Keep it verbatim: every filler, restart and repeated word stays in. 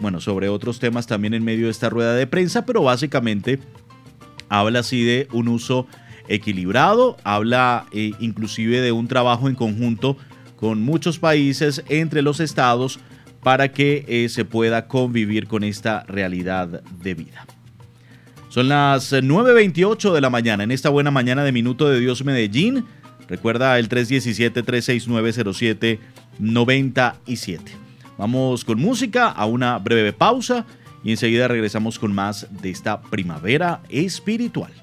bueno, sobre otros temas también en medio de esta rueda de prensa, pero básicamente habla así de un uso equilibrado, habla eh, inclusive de un trabajo en conjunto con muchos países entre los estados para que eh, se pueda convivir con esta realidad de vida. Son las nueve veintiocho de la mañana, en esta buena mañana de Minuto de Dios Medellín. Recuerda el tres uno siete, tres seis nueve, cero siete nueve siete. Vamos con música, a una breve pausa y enseguida regresamos con más de esta primavera espiritual.